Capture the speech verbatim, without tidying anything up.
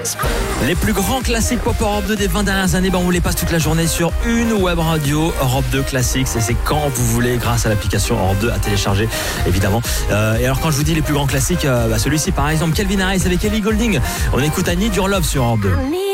Les plus grands classiques pop Europe deux des vingt dernières années, ben on vous les passe toute la journée sur une web radio, Europe deux Classics, et c'est quand vous voulez grâce à l'application Europe deux à télécharger évidemment. Euh, et alors quand je vous dis les plus grands classiques, euh, bah celui-ci par exemple, Calvin Harris avec Ellie Goulding, on écoute I Need Your Love sur Europe deux.